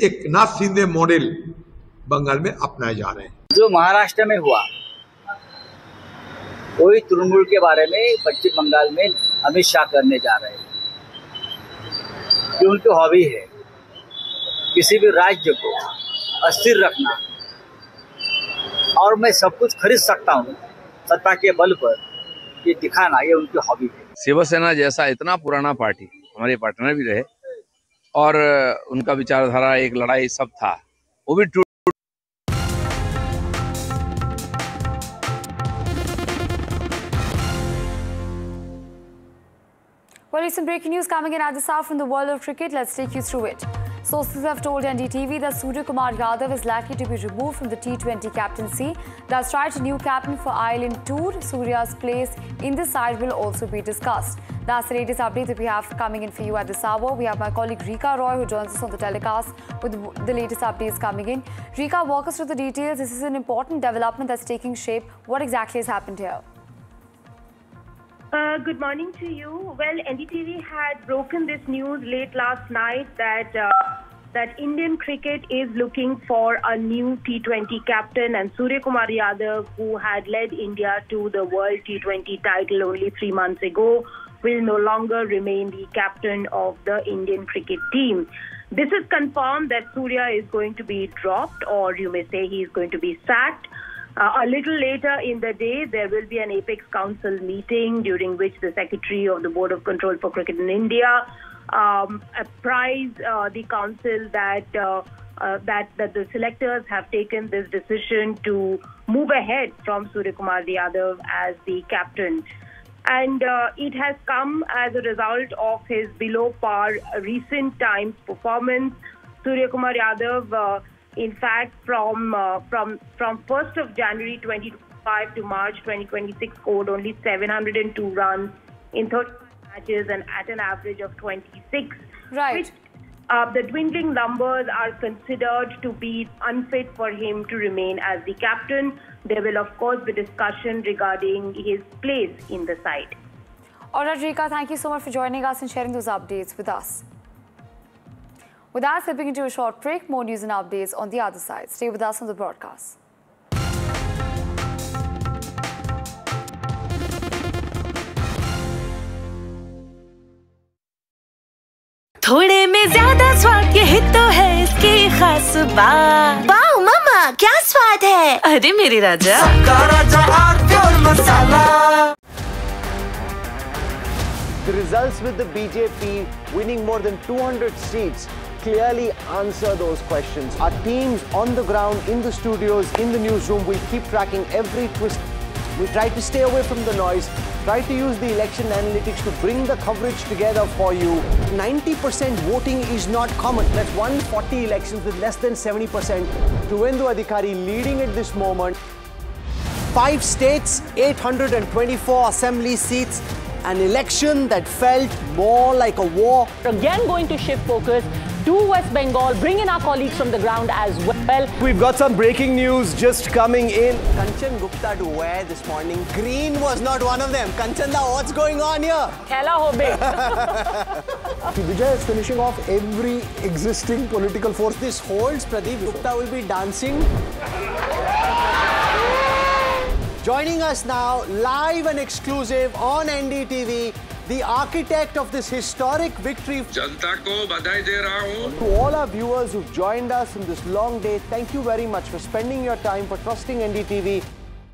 Eknath Shinde model Bengal में अपनाए जा रहे हैं। जो महाराष्ट्र में हुआ वही तृणमूल के बारे में पश्चिम बंगाल में अमित शाह करने जा रहे हैं। कि उनकी हॉबी है किसी भी राज्य को अस्थिर रखना और मैं सब कुछ खरीद सकता हूँ सत्ता के बल पर, ये दिखाना, ये उनकी हॉबी है। शिवसेना जैसा इतना पुराना पार्टी हमारे पार्टनर भी रहे और उनका विचारधारा एक लड़ाई सब था, वो भी टूट। Well, recent breaking news coming in at this hour from the world of cricket. Let's take you through it. Sources have told NDTV that Surya Kumar Yadav is likely to be removed from the T20 captaincy. That's right, a new captain for Ireland tour. Surya's place in the side will also be discussed. That's the latest update that we have coming in for you at this hour. We have my colleague Rika Roy who joins us on the telecast with the latest updates coming in. Rika, walk us through the details. This is an important development that's taking shape. What exactly has happened here? Good morning to you. Well, NDTV had broken this news late last night that that Indian cricket is looking for a new T20 captain, and Surya Kumar Yadav, who had led India to the World T20 title only 3 months ago, will no longer remain the captain of the Indian cricket team. This is confirmed that Surya is going to be dropped, or you may say he is going to be sacked. A little later in the day, there will be an Apex Council meeting during which the Secretary of the Board of Control for Cricket in India apprised the council that the selectors have taken this decision to move ahead from Surya Kumar Yadav as the captain. And it has come as a result of his below par recent times performance. Surya Kumar Yadav in fact, from 1st of January 2025 to March 2026, scored only 702 runs in 35 matches and at an average of 26. Right. Which, the dwindling numbers are considered to be unfit for him to remain as the captain. There will, of course, be discussion regarding his place in the side. All right, Rika, thank you so much for joining us and sharing those updates with us. With that, slipping into a short break, more news and updates on the other side. Stay with us on the broadcast. थोड़े में ज्यादा स्वाद ये तो है इसकी खास बात। वाओ मामा, क्या स्वाद है? अरे मेरे राजा, सबका राजा pure masala. The results with the BJP winning more than 200 seats clearly answer those questions. Our teams on the ground, in the studios, in the newsroom, we keep tracking every twist. We try to stay away from the noise, try to use the election analytics to bring the coverage together for you. 90% voting is not common. That's 140 elections with less than 70%. Tuvendu Adhikari leading at this moment. 5 states, 824 assembly seats. An election that felt more like a war. Again going to shift focus to West Bengal, bring in our colleagues from the ground as well. We've got some breaking news just coming in. Kanchan Gupta to wear this morning. Green was not one of them. Kanchan, what's going on here? Khela hobe. Vijay is finishing off every existing political force. This holds, Pradeep Gupta will be dancing. Joining us now, live and exclusive on NDTV, the architect of this historic victory. जनता को बधाई दे रहा हूं. To all our viewers who've joined us in this long day, thank you very much for spending your time, for trusting NDTV.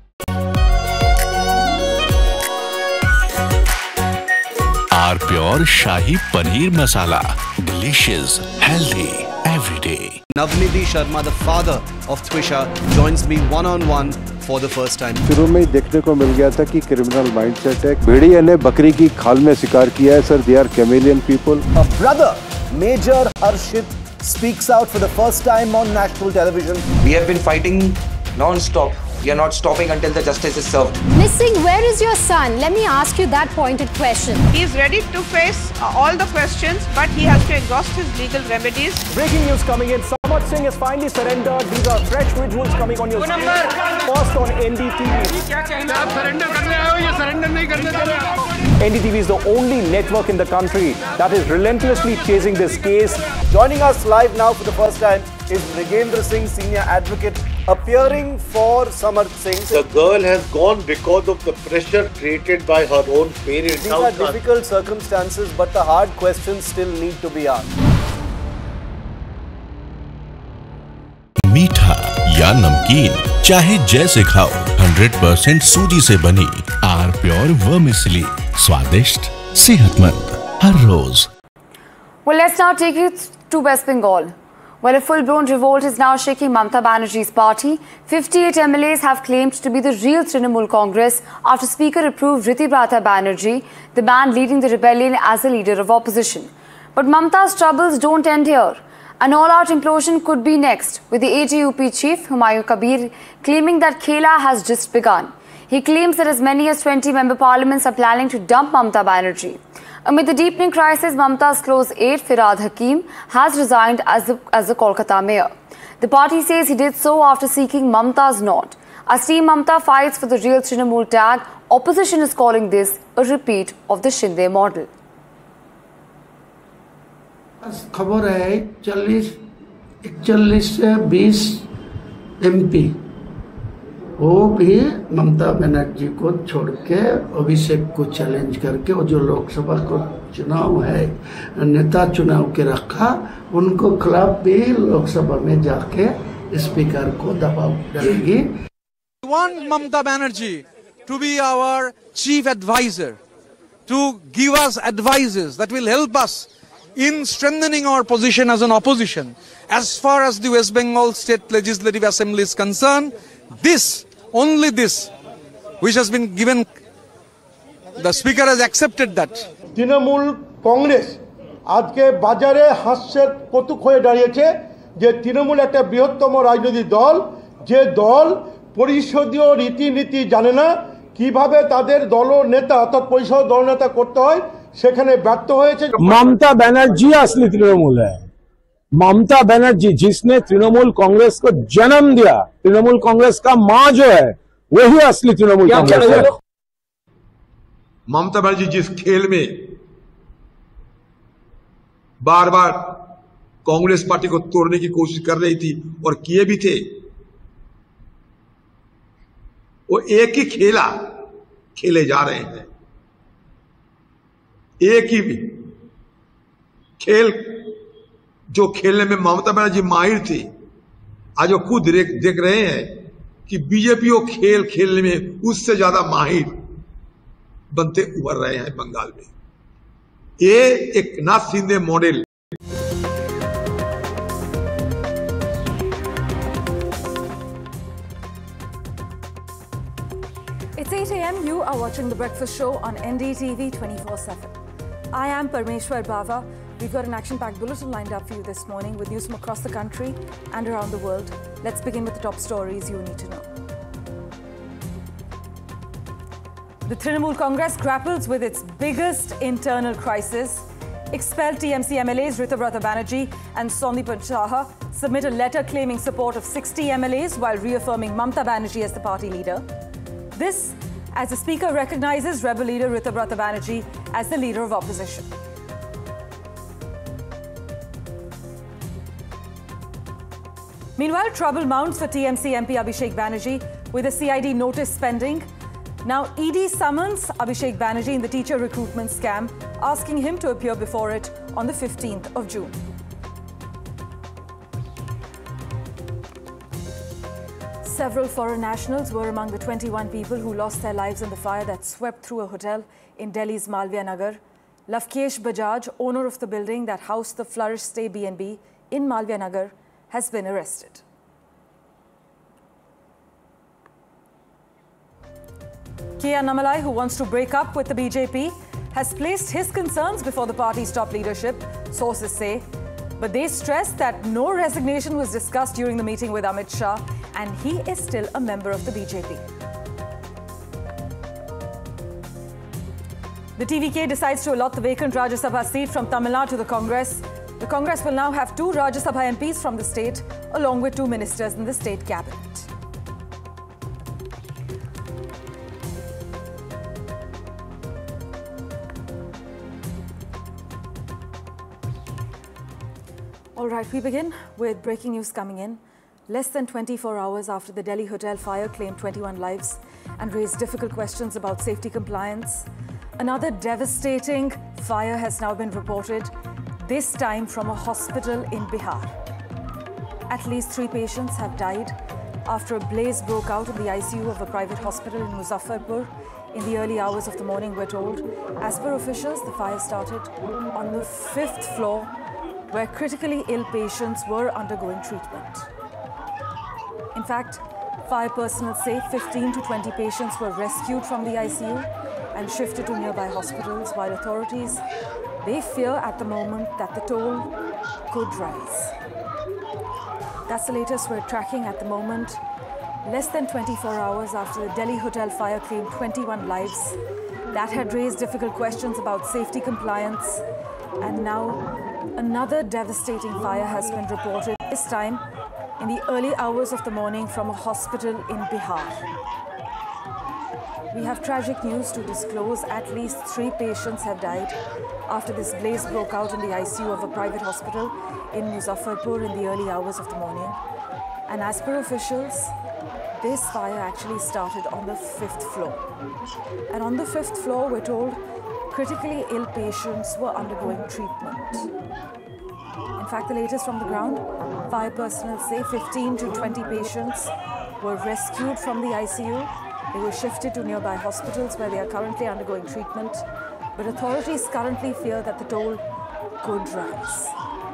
Our Pure Shahi Paneer Masala. Delicious, healthy, every day. Navnidhi Sharma, the father of Twisha, joins me one-on-one for the first time. शुरू में ही देखने को मिल गया था कि criminal mindset है। भेड़िए ने बकरी की खाल में शिकार किया है sir. They are chameleon people. A brother, Major Harshit, speaks out for the first time on national television. We have been fighting non-stop. We are not stopping until the justice is served. Missing, where is your son? Let me ask you that pointed question. He is ready to face all the questions, but he has to exhaust his legal remedies. Breaking news coming in. Someone Rajwat Singh has finally surrendered. These are fresh visuals coming on your screen. First on NDTV. NDTV is the only network in the country that is relentlessly chasing this case. Joining us live now for the first time is Mrigendra Singh, senior advocate, appearing for Samarth Singh. The girl has gone because of the pressure created by her own parents. These are difficult circumstances, but the hard questions still need to be asked. मीठा या नमकीन, चाहे जैसे खाओ, 100% सूजी से बनी are pure vermicelli, स्वादिष्ट, सेहतमंद, हर रोज। Well, let's now take you to West Bengal. Well, a full-blown revolt is now shaking Mamata Banerjee's party. 58 MLAs have claimed to be the real Trinamool Congress after Speaker approved Ritibrata Banerjee, the man leading the rebellion, as a leader of opposition. But Mamata's troubles don't end here. An all-out implosion could be next, with the AJUP chief, Humayun Kabir, claiming that Khela has just begun. He claims that as many as 20 member parliaments are planning to dump Mamata Banerjee. Amid the deepening crisis, Mamata's close aide, Firhad Hakim, has resigned as the Kolkata mayor. The party says he did so after seeking Mamata's nod. As Team Mamata fights for the real Trinamool tag, opposition is calling this a repeat of the Shinde model. खबर है 41 से 20 MP वो भी ममता बनर्जी को छोड़ के अभिषेक को challenge करके वो जो लोकसभा को चुनाव है नेता चुनाव के रखा उनको खिलाफ भी लोकसभा में जाके स्पीकर को दबाव डालेगी। We want Mamata Banerjee to be our chief advisor, to give us advices that will help us in strengthening our position as an opposition. As far as the West Bengal State Legislative Assembly is concerned, this, only this, which has been given, the Speaker has accepted that. Trinamool Congress আজকে বাজারে হাস্যের কৌতুক হয়ে দাঁড়িয়েছে যে তৃণমূল একটা বৃহত্তম রাজনৈতিক দল, যে দল পরিষদীয় রীতিনীতি জানে না, কিভাবে তাদের দল নেতা অর্থাৎ পরিষদ দল নেতা করতে হয় সেখানে ব্যর্থ হয়েছে। ममता बनर्जी असली तृणमूल है। ममता बनर्जी जिसने तृणमूल कांग्रेस को जन्म दिया, तृणमूल कांग्रेस का मां जो है वही असली तृणमूल कांग्रेस है। ममता बनर्जी जिस खेल में बार बार कांग्रेस पार्टी को तोड़ने की कोशिश कर रही थी और किए भी थे, वो एक ही खेले जा रहे हैं। एक ही खेल जो खेलने में ममता बनर्जी माहिर थी, आज वो खुद देख रहे हैं कि बीजेपी वो खेल खेलने में उससे ज्यादा माहिर बनते उभर रहे हैं बंगाल में। ये एक नाथ Shinde model. It's 8 a.m. You are watching The Breakfast Show on NDTV 24/7. I am Parmeshwar Bava. We've got an action-packed bulletin lined up for you this morning with news from across the country and around the world. Let's begin with the top stories you need to know. The Trinamool Congress grapples with its biggest internal crisis. Expelled TMC MLAs Ritibrata Banerjee and Sandeepan Saha submit a letter claiming support of 60 MLAs while reaffirming Mamata Banerjee as the party leader. This, as the Speaker recognizes rebel leader Ritibrata Banerjee as the leader of opposition. Meanwhile, trouble mounts for TMC MP Abhishek Banerjee with a CID notice pending. Now, ED summons Abhishek Banerjee in the teacher recruitment scam, asking him to appear before it on the 15th of June. Several foreign nationals were among the 21 people who lost their lives in the fire that swept through a hotel in Delhi's Malviya Nagar. Lavkesh Bajaj, owner of the building that housed the Flourish Stay B&B in Malviya Nagar, has been arrested. K.R. Namalai, who wants to break up with the BJP, has placed his concerns before the party's top leadership, sources say. But they stress that no resignation was discussed during the meeting with Amit Shah, and he is still a member of the BJP. The TVK decides to allot the vacant Rajya Sabha seat from Tamil Nadu to the Congress. The Congress will now have 2 Rajya Sabha MPs from the state, along with 2 ministers in the state cabinet. All right, we begin with breaking news coming in. Less than 24 hours after the Delhi hotel fire claimed 21 lives and raised difficult questions about safety compliance, another devastating fire has now been reported, this time from a hospital in Bihar. At least 3 patients have died after a blaze broke out in the ICU of a private hospital in Muzaffarpur in the early hours of the morning, we're told. As per officials, the fire started on the 5th floor, where critically ill patients were undergoing treatment. In fact, fire personnel say 15 to 20 patients were rescued from the ICU and shifted to nearby hospitals, while authorities, they fear at the moment that the toll could rise. That's the latest we're tracking at the moment. Less than 24 hours after the Delhi hotel fire claimed 21 lives, that had raised difficult questions about safety compliance, and now another devastating fire has been reported, this time in the early hours of the morning from a hospital in Bihar. We have tragic news to disclose. At least 3 patients have died after this blaze broke out in the ICU of a private hospital in Muzaffarpur in the early hours of the morning. And as per officials, this fire actually started on the 5th floor. And on the 5th floor, we're told, critically ill patients were undergoing treatment. In fact, the latest from the ground, fire personnel say 15 to 20 patients were rescued from the ICU. They were shifted to nearby hospitals where they are currently undergoing treatment. But authorities currently fear that the toll could rise.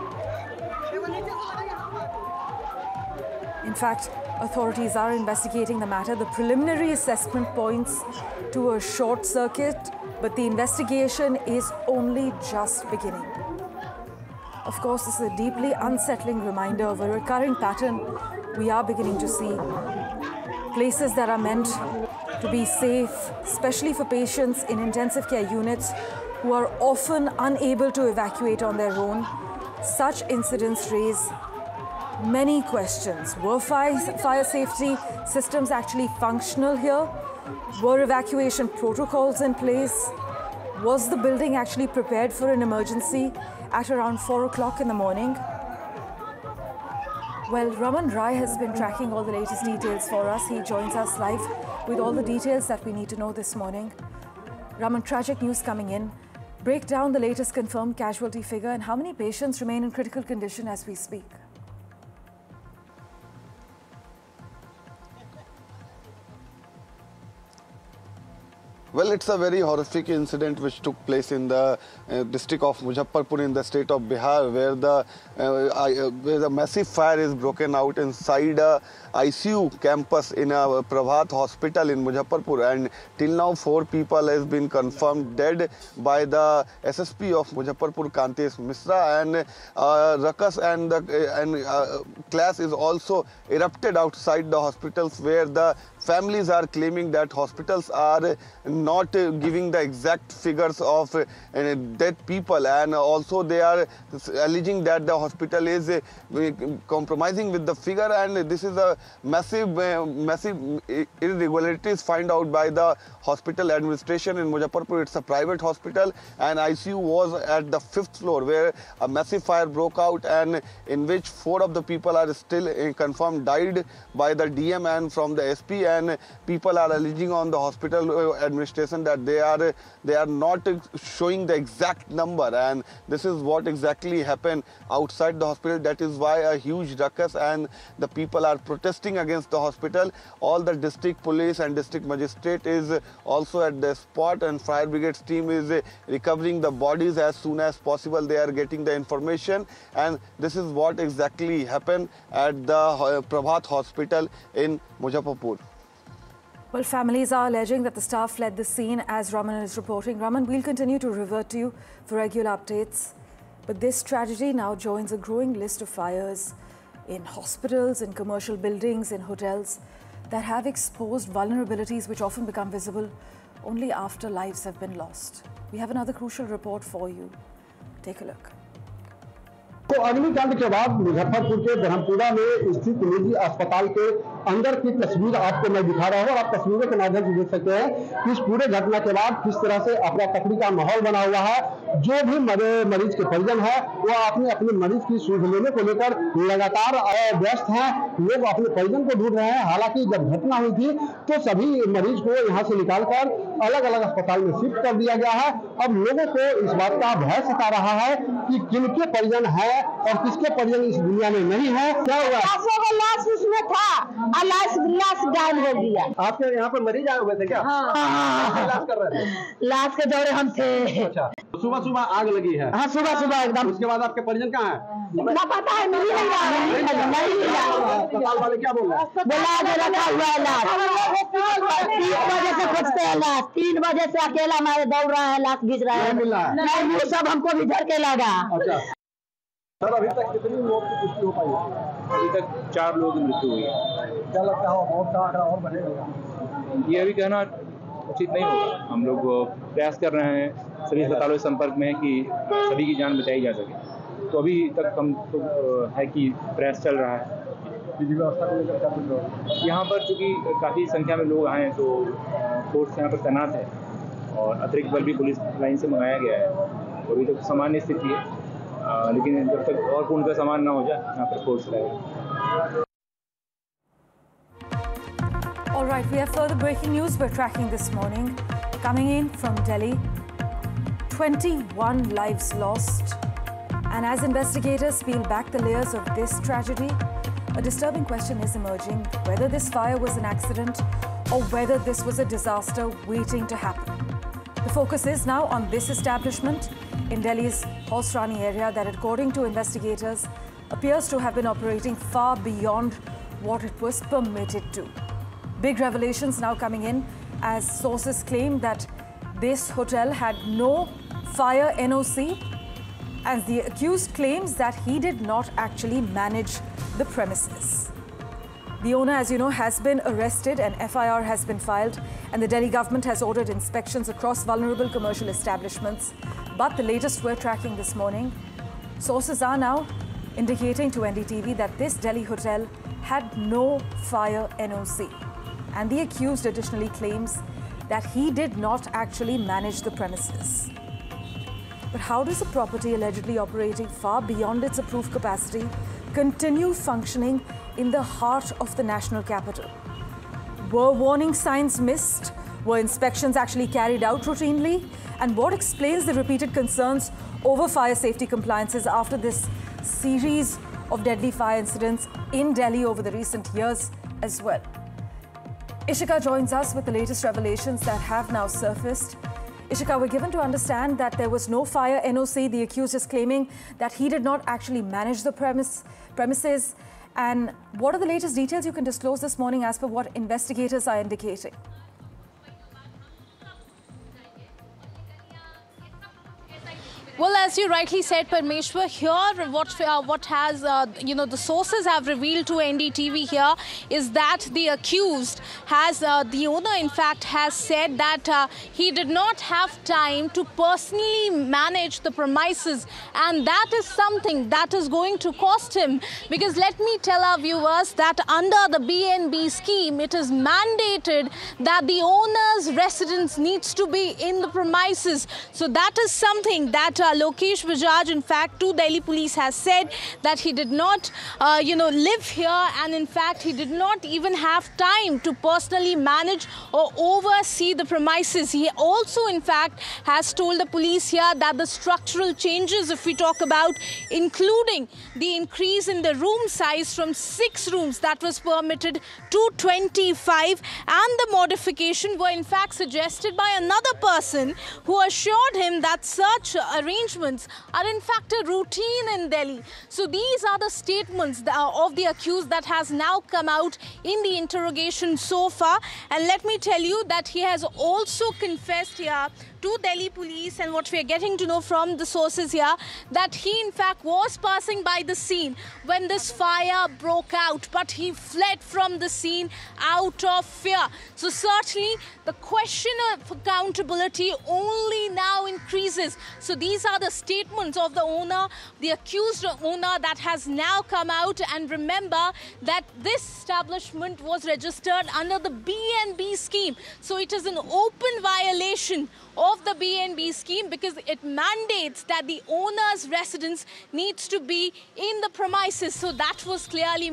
In fact, authorities are investigating the matter. The preliminary assessment points to a short circuit, but the investigation is only just beginning. Of course, this is a deeply unsettling reminder of a recurring pattern we are beginning to see. Places that are meant to be safe, especially for patients in intensive care units who are often unable to evacuate on their own. Such incidents raise many questions. Were fire safety systems actually functional here? Were evacuation protocols in place? Was the building actually prepared for an emergency at around 4 o'clock in the morning? Well, Raman Rai has been tracking all the latest details for us. He joins us live with all the details that we need to know this morning. Raman, tragic news coming in. Break down the latest confirmed casualty figure and how many patients remain in critical condition as we speak. Well, it's a very horrific incident which took place in the district of Muzaffarpur in the state of Bihar, where the massive fire is broken out inside a ICU campus in a Prabhat hospital in Muzaffarpur, and till now 4 people has been confirmed dead by the SSP of Muzaffarpur, Kantesh Misra, and ruckus and clash is also erupted outside the hospitals, where the families are claiming that hospitals are not giving the exact figures of dead people, and also they are alleging that the hospital is compromising with the figure, and this is a massive irregularities found out by the hospital administration in Muzaffarpur. It's a private hospital, and ICU was at the 5th floor, where a massive fire broke out, and in which 4 of the people are still confirmed died by the DM and from the SP, and people are alleging on the hospital administration that they are not showing the exact number, and this is what exactly happened outside the hospital. That is why a huge ruckus, and the people are protesting against the hospital. All the district police and district magistrate is also at the spot, and fire brigade team is recovering the bodies as soon as possible. They are getting the information, and this is what exactly happened at the Prabhat hospital in Muzaffarpur. Well, families are alleging that the staff fled the scene, as Raman is reporting. Raman, we'll continue to revert to you for regular updates. But this tragedy now joins a growing list of fires in hospitals, in commercial buildings, in hotels that have exposed vulnerabilities which often become visible only after lives have been lost. We have another crucial report for you. Take a look. तो अग्निकांड के बाद मुजफ्फरपुर के ब्रह्मपुरा में स्थित निजी अस्पताल के अंदर की तस्वीर आपको मैं दिखा रहा हूँ और आप तस्वीरों के माध्यम से देख सकते हैं कि इस पूरे घटना के बाद किस तरह से अफरा तफरी का माहौल बना हुआ है। जो भी मरीज के परिजन है वो अपने मरीज की सुध लेने को लेकर लगातार व्यस्त हैं। लोग अपने परिजन को ढूंढ रहे हैं। हालांकि जब घटना हुई थी तो सभी मरीज को यहाँ से निकालकर अलग अलग अस्पताल में शिफ्ट कर दिया गया है। अब लोगों को इस बात का भय सता रहा है कि किनके परिजन है और किसके परिजन इस दुनिया में नहीं है। क्या हुआ? लाश उसमें था और लाश गायब हो गया। आपके यहाँ पर मरीज आए हुए थे क्या? हाँ। लाश कर रहे थे? लाश के दौरे हम थे। अच्छा, सुबह सुबह आग लगी है? हाँ, सुबह सुबह एकदम। उसके बाद आपके परिजन कहाँ है? ना पता है, नहीं अस्पताल वाले क्या बोल रहे हैं? बोला रखा हुआ है लाश। 3 बजे से खोजते हैं लाश, 3 बजे से अकेला हमारे दौड़ रहा है, लाश घिस रहा है। नहीं, वो सब हमको भी झड़ के लगा। अच्छा सर, अभी तक कितनी मौत की पुष्टि हो पाई है? अभी तक 4 लोगों की मृत्यु हुई है। क्या लगता है मौत का आंकड़ा और बढ़ेगा? ये अभी कहना उचित नहीं होगा। हम लोग प्रयास कर रहे हैं, सभी अस्पतालों के संपर्क में कि सभी की जान बचाई जा सके। तो अभी तक हम तो है कि प्रयास चल रहा है। व्यवस्था को लेकर क्या कुछ लोग यहाँ पर चूँकि काफ़ी संख्या में लोग आए तो फोर्स यहाँ पर तैनात है और अतिरिक्त बल भी पुलिस लाइन से मंगाया गया है। तो अभी तक सामान्य स्थिति है, लेकिन जब तक और पूर्णतः सामान ना हो जाए यहाँ पर फोर्स रहेगा। All right, we have further breaking news we're tracking this morning. Coming in from Delhi, 21 lives lost. And as investigators peel back the layers of this tragedy, a disturbing question is emerging whether this fire was an accident or whether this was a disaster waiting to happen. The focus is now on this establishment in Delhi's Horse Rani area that, according to investigators, appears to have been operating far beyond what it was permitted to. Big revelations now coming in as sources claim that this hotel had no fire NOC, and the accused claims that he did not actually manage the premises. The owner, as you know, has been arrested and FIR has been filed, and the Delhi government has ordered inspections across vulnerable commercial establishments. But the latest we're tracking this morning, sources are now indicating to NDTV that this Delhi hotel had no fire NOC. And the accused additionally claims that he did not actually manage the premises. But how does a property allegedly operating far beyond its approved capacity continue functioning in the heart of the national capital? Were warning signs missed? Were inspections actually carried out routinely? And what explains the repeated concerns over fire safety compliances after this series of deadly fire incidents in Delhi over the recent years as well? Ishika joins us with the latest revelations that have now surfaced. Ishika, we're given to understand that there was no fire NOC. The accused is claiming that he did not actually manage the premises. And what are the latest details you can disclose this morning as per what investigators are indicating? Well, as you rightly said, Parmeshwar, here what has, the sources have revealed to NDTV here is that the accused has, the owner in fact has said that he did not have time to personally manage the premises, and that is something that is going to cost him, because let me tell our viewers that under the BNB scheme, it is mandated that the owner's residence needs to be in the premises. So that is something that Lokesh Bajaj, in fact, to Delhi police has said that he did not, live here, and in fact, he did not even have time to personally manage or oversee the premises. He also, in fact, has told the police here that the structural changes, if we talk about, including the increase in the room size from 6 rooms that was permitted to 25, and the modification were in fact suggested by another person who assured him that such arrangements are in fact a routine in Delhi. So these are the statements of the accused that has now come out in the interrogation so far. And let me tell you that he has also confessed here to Delhi police, and what we are getting to know from the sources here, that he in fact was passing by the scene when this fire broke out, but he fled from the scene out of fear. So certainly the question of accountability only now increases. So these these are the statements of the owner, the accused owner, that has now come out. And remember that this establishment was registered under the BNB scheme. So it is an open violation of the BNB scheme because it mandates that the owner's residence needs to be in the premises. So that was clearly